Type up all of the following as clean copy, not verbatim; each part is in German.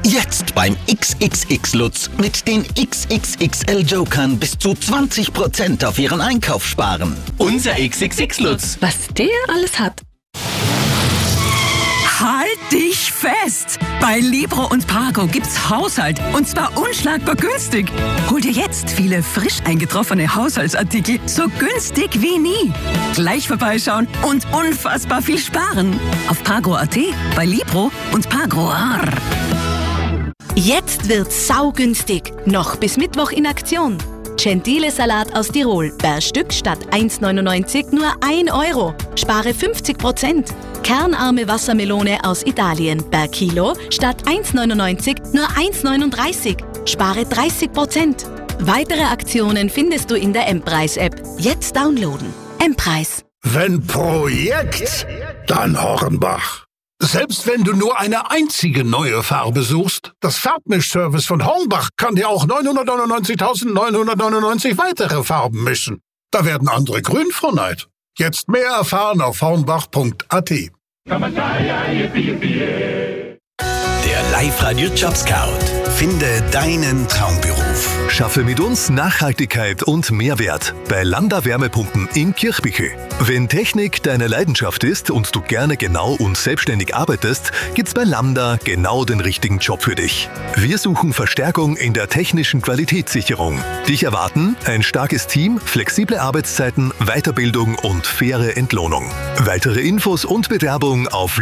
Jetzt beim XXX Lutz mit den XXXL Jokern bis zu 20% auf Ihren Einkauf sparen. Unser XXX Lutz. Was der alles hat. Halt dich fest! Bei Libro und Pago gibt's Haushalt und zwar unschlagbar günstig. Hol dir jetzt viele frisch eingetroffene Haushaltsartikel so günstig wie nie. Gleich vorbeischauen und unfassbar viel sparen. Auf Pago.at, bei Libro und Pago. Jetzt wird's saugünstig. Noch bis Mittwoch in Aktion. Gentile Salat aus Tirol. Per Stück statt 1,99 nur 1 Euro. Spare 50%. Kernarme Wassermelone aus Italien. Per Kilo statt 1,99 nur 1,39. Spare 30%. Weitere Aktionen findest du in der M-Preis-App. Jetzt downloaden. M-Preis. Wenn Projekt, dann Hornbach. Selbst wenn du nur eine einzige neue Farbe suchst, das Farbmischservice von Hornbach kann dir auch 999.999 weitere Farben mischen. Da werden andere grün vor Neid. Jetzt mehr erfahren auf hornbach.at. Der Live-Radio Job Scout. Finde deinen Traumberuf. Schaffe mit uns Nachhaltigkeit und Mehrwert bei Lambda Wärmepumpen in Kirchbichel. Wenn Technik deine Leidenschaft ist und du gerne genau und selbstständig arbeitest, gibt's bei Lambda genau den richtigen Job für dich. Wir suchen Verstärkung in der technischen Qualitätssicherung. Dich erwarten ein starkes Team, flexible Arbeitszeiten, Weiterbildung und faire Entlohnung. Weitere Infos und Bewerbung auf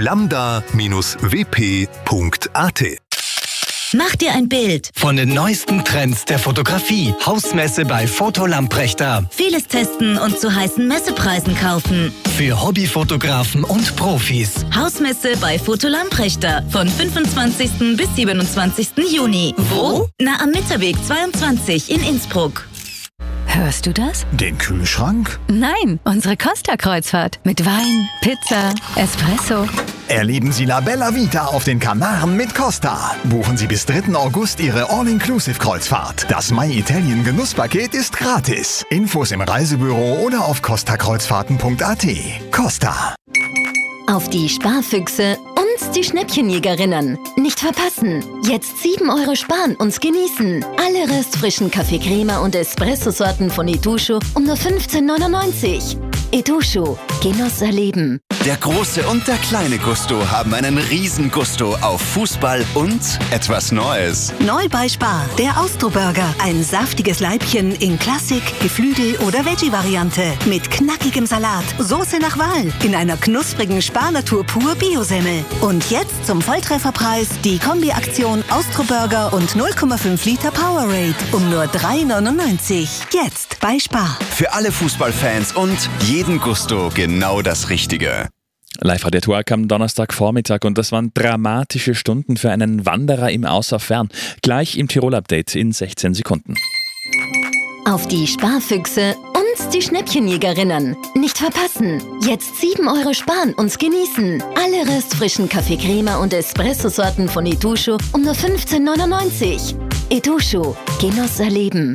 lambda-wp.at. Mach dir ein Bild. Von den neuesten Trends der Fotografie. Hausmesse bei Foto Lamprechter. Vieles testen und zu heißen Messepreisen kaufen. Für Hobbyfotografen und Profis. Hausmesse bei Foto Lamprechter. Von 25. bis 27. Juni. Wo? Na, am Mitterweg 22 in Innsbruck. Hörst du das? Den Kühlschrank? Nein, unsere Costa-Kreuzfahrt. Mit Wein, Pizza, Espresso. Erleben Sie La Bella Vita auf den Kanaren mit Costa. Buchen Sie bis 3. August Ihre All-Inclusive-Kreuzfahrt. Das My Italien Genusspaket ist gratis. Infos im Reisebüro oder auf costakreuzfahrten.at. Costa. Auf die Sparfüchse und die Schnäppchenjägerinnen. Nicht verpassen. Jetzt 7 Euro sparen und genießen. Alle röstfrischen Kaffee-Crema und Espresso-Sorten von Itochu um nur 15,99. Itochu. Genuss erleben. Der große und der kleine Gusto haben einen riesen Gusto auf Fußball und etwas Neues. Neu bei Spar, der Austro-Burger. Ein saftiges Leibchen in Klassik, Geflügel- oder Veggie-Variante. Mit knackigem Salat, Soße nach Wahl, in einer knusprigen Spar-Natur pur Bio-Semmel. Und jetzt zum Volltrefferpreis die Kombi-Aktion Austro-Burger und 0,5 Liter Powerade um nur 3,99. Jetzt bei Spar. Für alle Fußballfans und jeden Gusto genau das Richtige. Live-Radio Talk am Donnerstagvormittag und das waren dramatische Stunden für einen Wanderer im Außerfern. Gleich im Tirol-Update in 16 Sekunden. Auf die Sparfüchse und die Schnäppchenjägerinnen. Nicht verpassen. Jetzt 7 Euro sparen und genießen. Alle röstfrischen Kaffee-Crema und Espresso-Sorten von Itochu um nur 15,99. Itochu. Genuss erleben.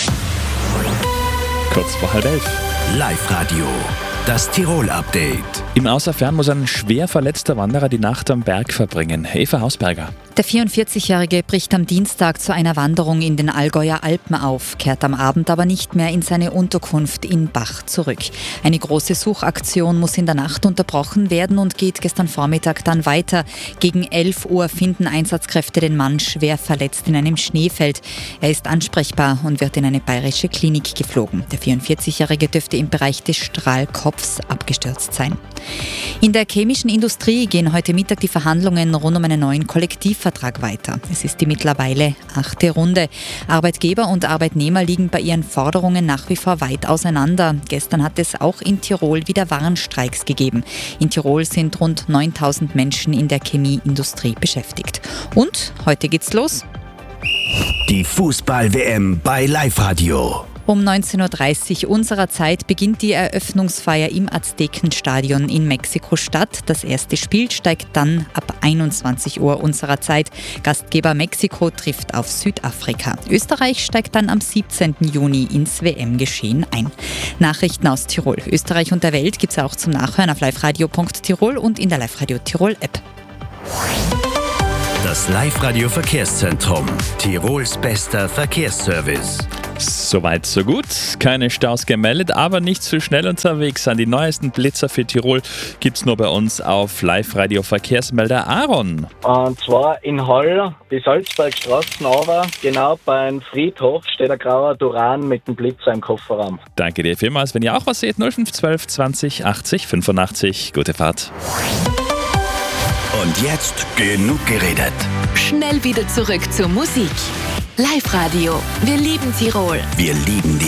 Kurz vor 10:30. Live-Radio. Das Tirol-Update. Im Außerfern muss ein schwer verletzter Wanderer die Nacht am Berg verbringen. Eva Hausberger. Der 44-Jährige bricht am Dienstag zu einer Wanderung in den Allgäuer Alpen auf, kehrt am Abend aber nicht mehr in seine Unterkunft in Bach zurück. Eine große Suchaktion muss in der Nacht unterbrochen werden und geht gestern Vormittag dann weiter. Gegen 11 Uhr finden Einsatzkräfte den Mann schwer verletzt in einem Schneefeld. Er ist ansprechbar und wird in eine bayerische Klinik geflogen. Der 44-Jährige dürfte im Bereich des Strahlkopfs abgestürzt sein. In der chemischen Industrie gehen heute Mittag die Verhandlungen rund um einen neuen Kollektivvertrag weiter. Es ist die mittlerweile 8. Runde. Arbeitgeber und Arbeitnehmer liegen bei ihren Forderungen nach wie vor weit auseinander. Gestern hat es auch in Tirol wieder Warnstreiks gegeben. In Tirol sind rund 9.000 Menschen in der Chemieindustrie beschäftigt. Und heute geht's los. Die Fußball-WM bei Live-Radio. Um 19.30 Uhr unserer Zeit beginnt die Eröffnungsfeier im Aztekenstadion in Mexiko-Stadt. Das erste Spiel steigt dann ab 21 Uhr unserer Zeit. Gastgeber Mexiko trifft auf Südafrika. Österreich steigt dann am 17. Juni ins WM-Geschehen ein. Nachrichten aus Tirol, Österreich und der Welt gibt es auch zum Nachhören auf liveradio.tirol und in der Live-Radio Tirol-App. Das Live-Radio-Verkehrszentrum. Tirols bester Verkehrsservice. Soweit, so gut. Keine Staus gemeldet, aber nicht zu schnell unterwegs sein. Die neuesten Blitzer für Tirol gibt's nur bei uns auf Live-Radio Verkehrsmelder Aaron. Und zwar in Hall, die Salzbergstraßen runter, genau beim Friedhof steht ein grauer Duran mit dem Blitzer im Kofferraum. Danke dir vielmals. Wenn ihr auch was seht, 0512 20 80 85. Gute Fahrt. Und jetzt genug geredet. Schnell wieder zurück zur Musik. Live-Radio. Wir lieben Tirol. Wir lieben die